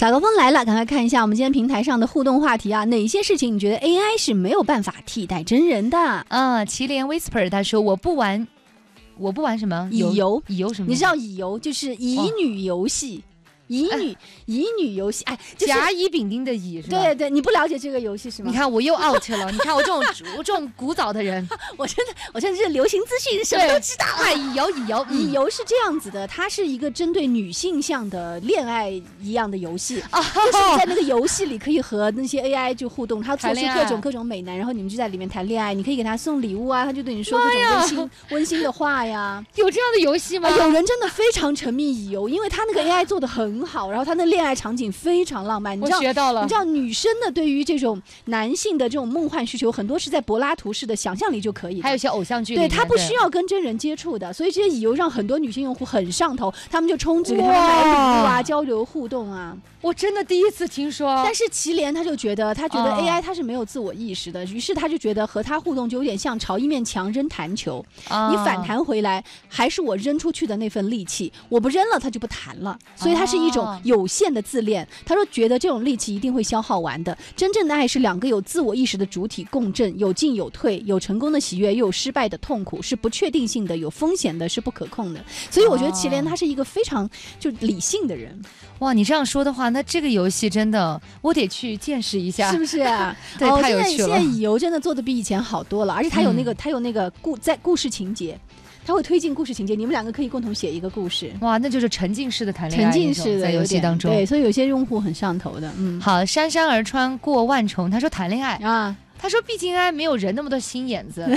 小高峰来了，赶快看一下我们今天平台上的互动话题啊，哪些事情你觉得 AI 是没有办法替代真人的？ 祁连 Whisper 他说我不玩什么乙游什么？ 你知道乙游就是乙女游戏。乙女游戏，哎，就是甲乙丙丁的乙是吧？ 对对，你不了解这个游戏是吗？ 你看我又 out 了，你看我这种古早的人， 我真的是流行资讯什么都知道啊。乙游是这样子的，它是一个针对女性向的恋爱一样的游戏，就是你在那个游戏里可以和那些 AI 就互动，它做出各种美男，然后你们就在里面谈恋爱，你可以给他送礼物啊，他就对你说各种温馨的话呀。 有这样的游戏吗？ 有人真的非常沉迷乙游，因为他那个 AI 做的很好，然后他的恋爱场景非常浪漫。 我学到了。 你知道女生的对于这种男性的这种梦幻需求，很多是在柏拉图式的想象力就可以的， 还有一些偶像剧， 对，他不需要跟真人接触的，所以这些乙游让很多女性用户很上头，他们就充值给他们买礼物啊，交流互动啊。 我真的第一次听说。 但是祁连他觉得 AI 他是没有自我意识的，于是他就觉得和他互动就有点像朝一面墙扔弹球，你反弹回来还是我扔出去的那份力气，我不扔了他就不弹了，所以它是一种有限的自恋。他说觉得这种力气一定会消耗完的，真正的爱是两个有自我意识的主体共振，有进有退，有成功的喜悦又有失败的痛苦，是不确定性的，有风险的，是不可控的。所以我觉得祁连他是一个非常就理性的人。 哇，你这样说的话，那这个游戏真的我得去见识一下， 是不是啊？ 对，太有趣了。 现在乙游真的做的比以前好多了，而且他有那个故事情节，他会推进故事情节，你们两个可以共同写一个故事。 哇，那就是沉浸式的谈恋爱， 沉浸式的在游戏当中。 对，所以有些用户很上头的。 好，姗姗而穿过万重，他说谈恋爱啊，他说毕竟 AI 没有人那么多心眼子。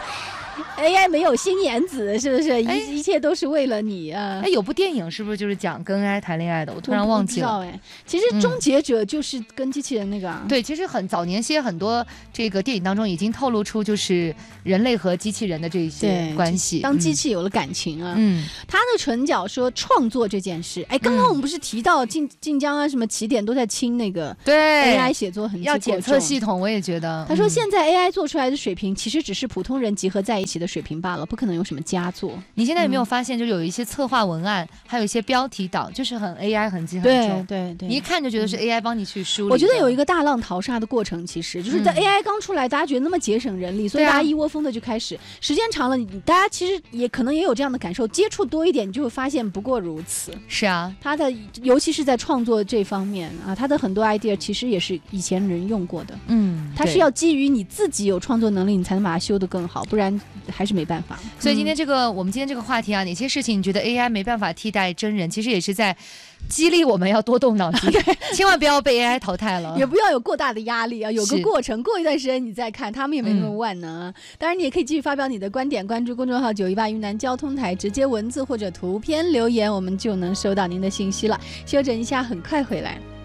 AI 没有心眼子，是不是？一切都是为了你啊！ 有部电影是不是就是讲跟 AI 谈恋爱的？我突然忘记了。 其实《终结者》就是跟机器人那个对，其实很早年些很多这个电影当中已经透露出就是人类和机器人的这些关系， 当机器有了感情啊。他的唇角说创作这件事，刚刚我们不是提到晋江啊什么起点都在清那个对 AI 写作痕迹要检测系统，我也觉得。 他说现在 AI 做出来的水平其实只是普通人集合在一起的水平罢了，不可能有什么佳作。 你现在有没有发现，就有一些策划文案，还有一些标题党，就是很 AI 痕迹很重。 对， 你一看就觉得是 AI 帮你去梳理。 我觉得有一个大浪淘沙的过程，其实就是在 AI 刚出来，大家觉得那么节省人力，所以大家一窝蜂的就开始。时间长了，大家其实也可能也有这样的感受，接触多一点，你就会发现不过如此。 是啊， 他的尤其是在创作这方面啊，他的很多 idea 其实也是以前人用过的。他是要基于你自己有创作能力，你才能把它修得更好，不然还是没办法。 所以我们今天这个话题啊，哪些事情你觉得 AI 没办法替代真人，其实也是在激励我们要多动脑筋，千万不要被 AI 淘汰了， 也不要有过大的压力啊，有个过程，过一段时间你再看，他们也没那么万能啊。当然，你也可以继续发表你的观点，关注公众号918云南交通台，直接文字或者图片留言，我们就能收到您的信息了。休整一下，很快回来。